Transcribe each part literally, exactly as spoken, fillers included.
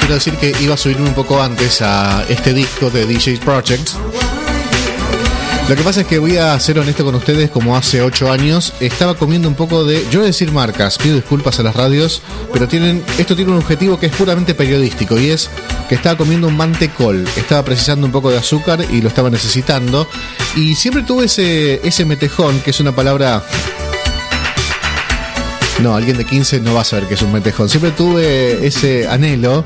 quiero decir que iba a subirme un poco antes a este disco de D J Project. Lo que pasa es que voy a ser honesto con ustedes, como hace ocho años estaba comiendo un poco de, yo voy a decir marcas, pido disculpas a las radios, pero tienen esto tiene un objetivo que es puramente periodístico, y es que estaba comiendo un mantecol, estaba precisando un poco de azúcar y lo estaba necesitando, y siempre tuve ese, ese metejón, que es una palabra... No, alguien de quince no va a saber qué es un metejón. Siempre tuve ese anhelo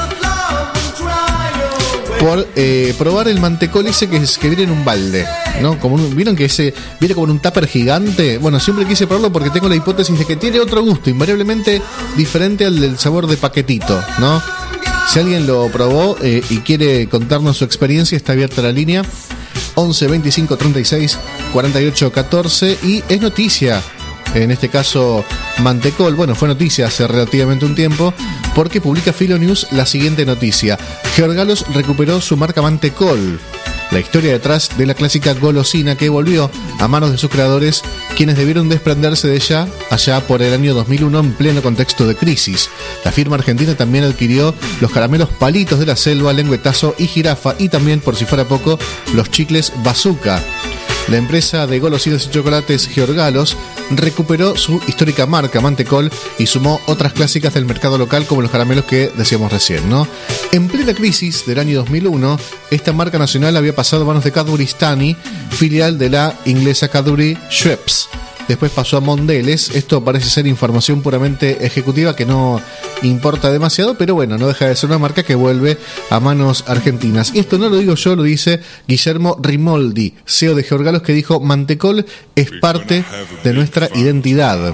por eh, probar el mantecol ese que, es, que viene en un balde, ¿no? Como un, ¿vieron que ese viene como en un tupper gigante? Bueno, siempre quise probarlo porque tengo la hipótesis de que tiene otro gusto, invariablemente diferente al del sabor de paquetito, ¿no? Si alguien lo probó eh, y quiere contarnos su experiencia, está abierta la línea once veinticinco treinta y seis cuarenta y ocho catorce, y es noticia. En este caso, Mantecol, bueno, fue noticia hace relativamente un tiempo, porque publica Filonews la siguiente noticia: Georgalos recuperó su marca Mantecol. La historia detrás de la clásica golosina que volvió a manos de sus creadores, quienes debieron desprenderse de ella allá por el año dos mil uno en pleno contexto de crisis. La firma argentina también adquirió los caramelos Palitos de la Selva, Lengüetazo y Jirafa, y también, por si fuera poco, los chicles Bazooka. La empresa de golosinas y chocolates Georgalos recuperó su histórica marca Mantecol y sumó otras clásicas del mercado local, como los caramelos que decíamos recién, ¿no? En plena crisis del año dos mil uno, esta marca nacional había pasado a manos de Cadbury Stani, filial de la inglesa Cadbury Schweppes. Después pasó a Mondelez. Esto parece ser información puramente ejecutiva que no importa demasiado, pero bueno, no deja de ser una marca que vuelve a manos argentinas. Y esto no lo digo yo, lo dice Guillermo Rimoldi, C E O de Georgalos, que dijo: Mantecol es parte de nuestra identidad.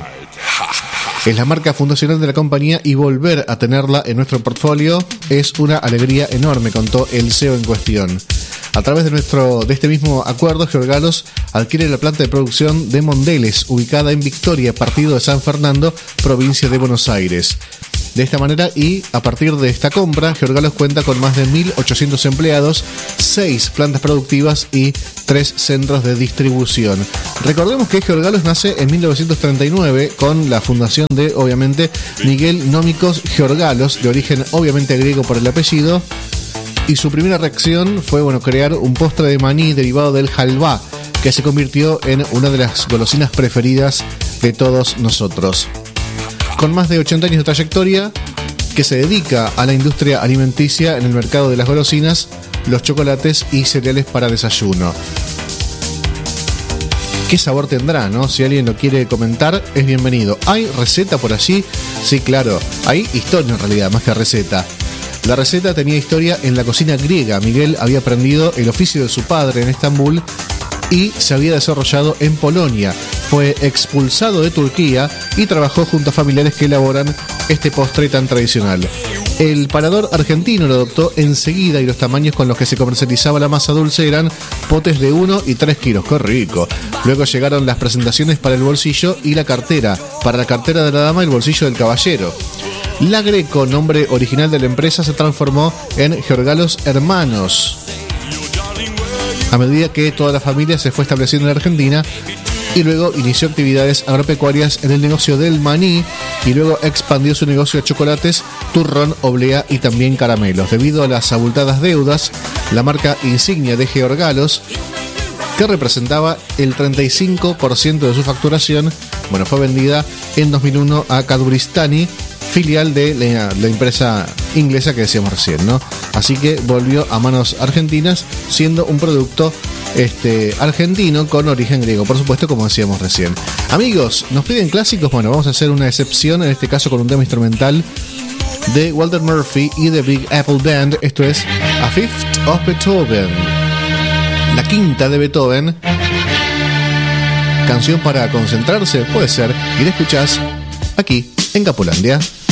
Es la marca fundacional de la compañía y volver a tenerla en nuestro portfolio es una alegría enorme, contó el C E O en cuestión. A través de nuestro de este mismo acuerdo, Georgalos adquiere la planta de producción de Mondelez, ubicada en Victoria, partido de San Fernando, provincia de Buenos Aires. De esta manera, y a partir de esta compra, Georgalos cuenta con más de mil ochocientos empleados, seis plantas productivas y tres centros de distribución. Recordemos que Georgalos nace en mil novecientos treinta y nueve con la fundación de, obviamente, Miguel Nómicos Georgalos, de origen obviamente griego por el apellido, y su primera reacción fue, bueno, crear un postre de maní derivado del halvá, que se convirtió en una de las golosinas preferidas de todos nosotros. Con más de ochenta años de trayectoria, que se dedica a la industria alimenticia en el mercado de las golosinas, los chocolates y cereales para desayuno. ¿Qué sabor tendrá, no? Si alguien lo quiere comentar, es bienvenido. ¿Hay receta por allí? Sí, claro. Hay historia en realidad, más que receta. La receta tenía historia en la cocina griega. Miguel había aprendido el oficio de su padre en Estambul y se había desarrollado en Polonia. Fue expulsado de Turquía y trabajó junto a familiares que elaboran este postre tan tradicional. El paladar argentino lo adoptó enseguida, y los tamaños con los que se comercializaba la masa dulce eran potes de uno y tres kilos. ¡Qué rico! Luego llegaron las presentaciones para el bolsillo y la cartera. Para la cartera de la dama, el bolsillo del caballero. La Greco, nombre original de la empresa, se transformó en Georgalos Hermanos a medida que toda la familia se fue estableciendo en la Argentina, y luego inició actividades agropecuarias en el negocio del maní, y luego expandió su negocio de chocolates, turrón, oblea y también caramelos. Debido a las abultadas deudas, la marca insignia de Georgalos, que representaba el treinta y cinco por ciento de su facturación, bueno, fue vendida en dos mil uno a Cadbury Stani, filial de la, la empresa inglesa que decíamos recién, ¿no? Así que volvió a manos argentinas, siendo un producto este, argentino con origen griego, por supuesto, como decíamos recién. Amigos, nos piden clásicos. Bueno, vamos a hacer una excepción, en este caso con un tema instrumental de Walter Murphy y The Big Apple Band. Esto es A Fifth of Beethoven, la quinta de Beethoven. Canción para concentrarse, puede ser, y la escuchás aquí en Capulandia.